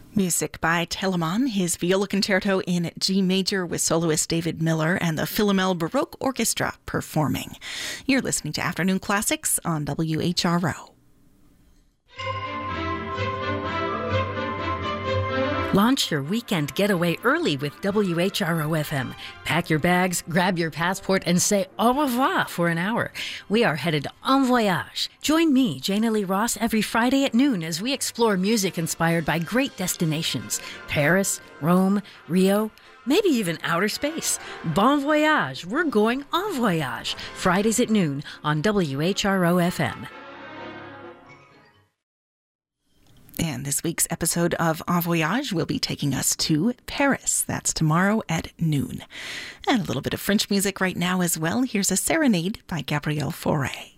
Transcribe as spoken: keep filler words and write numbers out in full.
Music by Telemann, his viola concerto in G major with soloist David Miller and the Philomel Baroque Orchestra performing. You're listening to Afternoon Classics on W H R O. Launch your weekend getaway early with W H R O F M. Pack your bags, grab your passport, and say au revoir for an hour. We are headed en voyage. Join me, Jana Lee Ross, every Friday at noon as we explore music inspired by great destinations. Paris, Rome, Rio, maybe even outer space. Bon voyage. We're going en voyage. Fridays at noon on W H R O F M. And this week's episode of En Voyage will be taking us to Paris. That's tomorrow at noon. And a little bit of French music right now as well. Here's a serenade by Gabriel Fauré.